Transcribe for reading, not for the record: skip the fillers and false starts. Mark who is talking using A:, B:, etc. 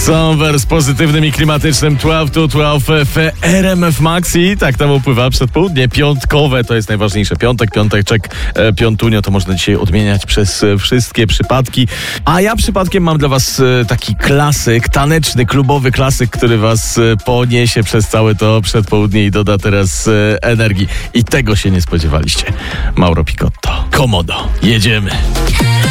A: Somber z pozytywnym i klimatycznym 12 to 12 w RMF Max i tak tam upływa przedpołudnie piątkowe, to jest najważniejsze. Piąteczek, piątunio, to można dzisiaj odmieniać przez wszystkie przypadki. A ja przypadkiem mam dla was taki klasyk, taneczny, klubowy klasyk, który was poniesie przez całe to przedpołudnie i doda teraz energii. I tego się nie spodziewaliście. Mauro Picotto, Komodo, jedziemy.